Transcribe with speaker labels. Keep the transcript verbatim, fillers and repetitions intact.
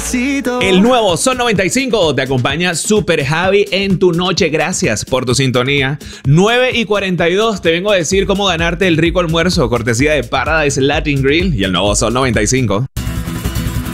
Speaker 1: El nuevo Sol noventa y cinco te acompaña Super Javi en tu noche. Gracias por tu sintonía. nueve y cuarenta y dos te vengo a decir cómo ganarte el rico almuerzo, cortesía de Paradise Latin Grill y el nuevo Sol noventa y cinco.